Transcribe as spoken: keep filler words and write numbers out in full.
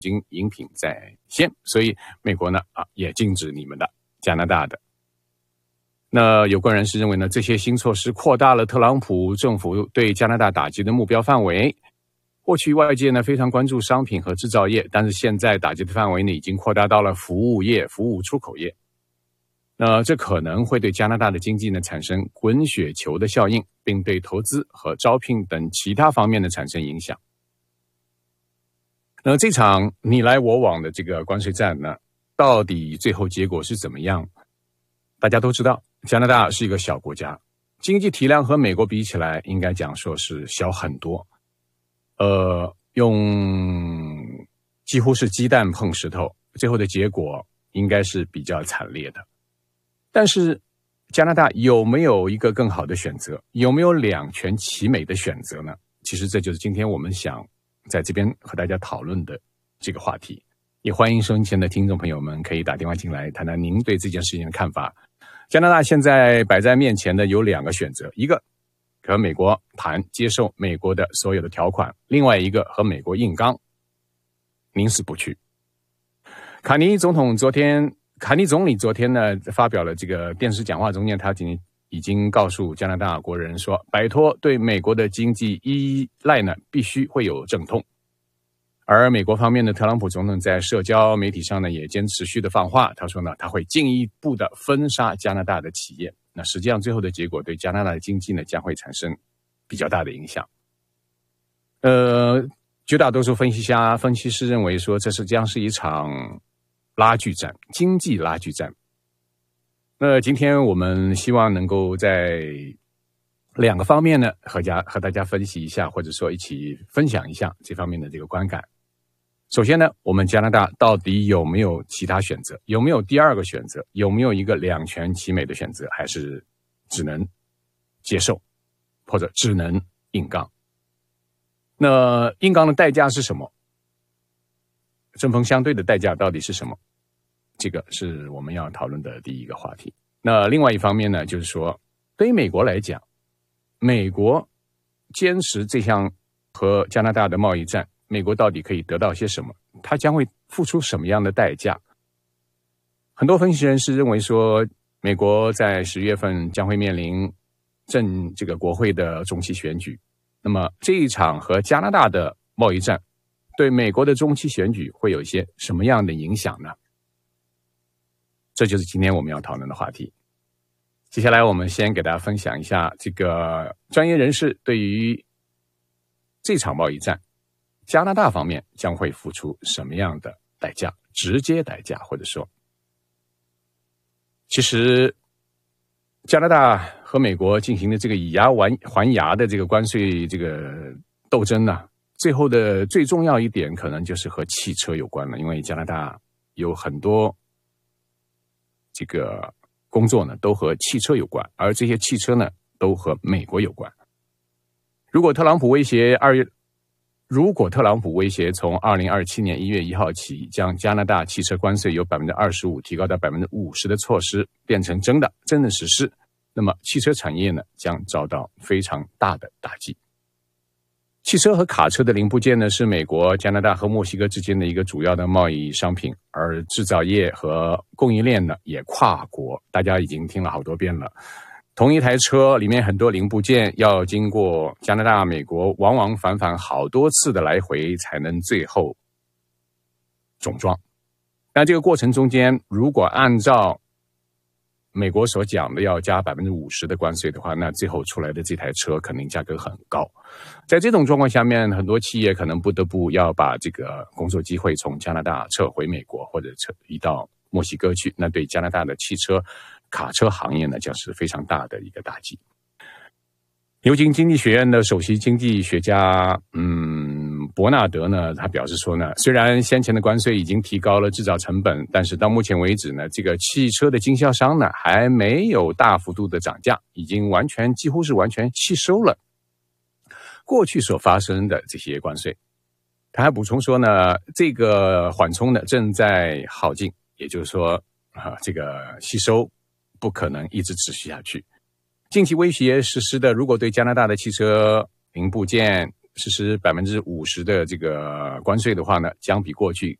经饮品在先，所以美国呢啊也禁止你们的加拿大的。那有关人士认为呢，这些新措施扩大了特朗普政府对加拿大打击的目标范围。过去外界呢非常关注商品和制造业，但是现在打击的范围呢已经扩大到了服务业、服务出口业。那这可能会对加拿大的经济呢产生滚雪球的效应，并对投资和招聘等其他方面的产生影响。那这场你来我往的这个关税战呢，到底最后结果是怎么样？大家都知道，加拿大是一个小国家，经济体量和美国比起来，应该讲说是小很多。呃，用几乎是鸡蛋碰石头，最后的结果应该是比较惨烈的。但是加拿大有没有一个更好的选择？有没有两全其美的选择呢？其实这就是今天我们想在这边和大家讨论的这个话题。也欢迎收音前的听众朋友们可以打电话进来谈谈您对这件事情的看法。加拿大现在摆在面前的有两个选择，一个和美国谈，接受美国的所有的条款，另外一个和美国硬刚，宁死不屈。卡尼总统昨天卡尼总理昨天呢发表了这个电视讲话中间，他已经已经告诉加拿大国人说，摆脱对美国的经济依赖呢必须会有阵痛。而美国方面的特朗普总统在社交媒体上呢也坚持续的放话，他说呢他会进一步的封杀加拿大的企业。那实际上最后的结果对加拿大的经济呢将会产生比较大的影响。呃，绝大多数分析家分析师认为说，这是将是一场拉锯战，经济拉锯战。那今天我们希望能够在两个方面呢和家和大家分析一下，或者说一起分享一下这方面的这个观感。首先呢，我们加拿大到底有没有其他选择？有没有第二个选择？有没有一个两全其美的选择？还是只能接受，或者只能硬刚？那硬刚的代价是什么？针锋相对的代价到底是什么？这个是我们要讨论的第一个话题。那另外一方面呢，就是说，对于美国来讲，美国坚持这项和加拿大的贸易战，美国到底可以得到些什么？它将会付出什么样的代价？很多分析人士认为说，美国在十月份将会面临正这个国会的中期选举。那么这一场和加拿大的贸易战对美国的中期选举会有一些什么样的影响呢？这就是今天我们要讨论的话题。接下来我们先给大家分享一下这个专业人士对于这场贸易战加拿大方面将会付出什么样的代价，直接代价，或者说其实加拿大和美国进行的这个以牙还牙的这个关税这个斗争呢，最后的最重要一点可能就是和汽车有关了，因为加拿大有很多这个工作呢都和汽车有关，而这些汽车呢都和美国有关。如果特朗普威胁二月，如果特朗普威胁从二零二七年一月一号起将加拿大汽车关税由百分之二十五提高到百分之五十的措施变成真的真的实施，那么汽车产业呢将遭到非常大的打击。汽车和卡车的零部件呢是美国、加拿大和墨西哥之间的一个主要的贸易商品，而制造业和供应链呢也跨国，大家已经听了好多遍了。同一台车里面很多零部件要经过加拿大、美国往往返返好多次的来回才能最后总装。那这个过程中间，如果按照美国所讲的要加 百分之五十 的关税的话，那最后出来的这台车肯定价格很高。在这种状况下面，很多企业可能不得不要把这个工作机会从加拿大撤回美国，或者撤移到墨西哥去，那对加拿大的汽车卡车行业呢将是非常大的一个打击。牛津经济学院的首席经济学家嗯，伯纳德呢，他表示说呢，虽然先前的关税已经提高了制造成本，但是到目前为止呢，这个汽车的经销商呢还没有大幅度的涨价，已经完全几乎是完全吸收了过去所发生的这些关税。他还补充说呢，这个缓冲呢正在耗尽，也就是说啊，这个吸收不可能一直持续下去。近期威胁实施的，如果对加拿大的汽车零部件实施百分之五十的这个关税的话呢，将比过去